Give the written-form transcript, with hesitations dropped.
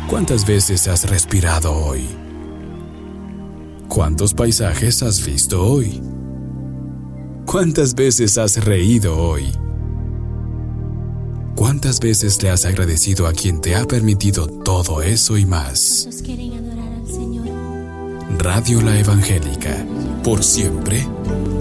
¿Cuántas veces has respirado hoy? ¿Cuántos paisajes has visto hoy? ¿Cuántas veces has reído hoy? ¿Cuántas veces le has agradecido a quien te ha permitido todo eso y más? ¿Cuántos quieren adorar al Señor? Radio La Evangélica, por siempre